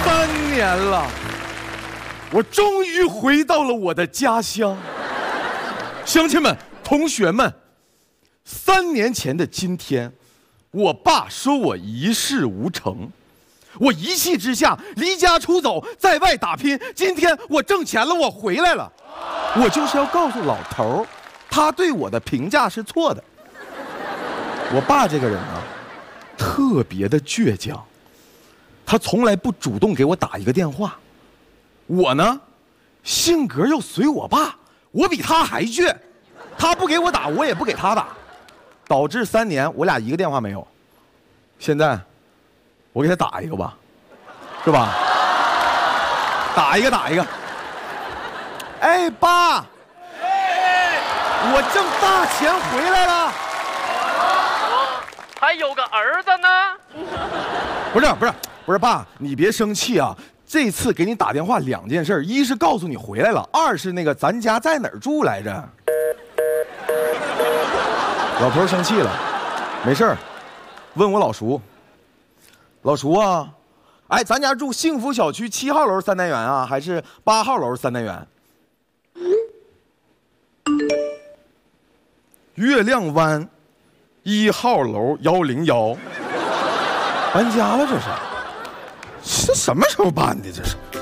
3年了，我终于回到了我的家乡。乡亲们、同学们，3年前的今天，我爸说我一事无成，我一气之下离家出走，在外打拼。今天我挣钱了，我回来了，我就是要告诉老头儿，他对我的评价是错的。我爸这个人啊，特别的倔强，他从来不主动给我打一个电话。我呢，性格又随我爸，我比他还倔，他不给我打，我也不给他打，导致3年我俩一个电话没有。现在，我给他打一个吧，是吧？打一个。哎，爸，我挣大钱回来了。 还有个儿子呢。 不是，爸，你别生气啊。这次给你打电话2件事，一是告诉你回来了，2是那个咱家在哪儿住来着。老头生气了，没事儿，问我老叔。老叔啊，哎，咱家住幸福小区7号楼3单元啊，还是8号楼3单元？月亮湾1号楼101，搬家了这是？这什么时候办的？这是？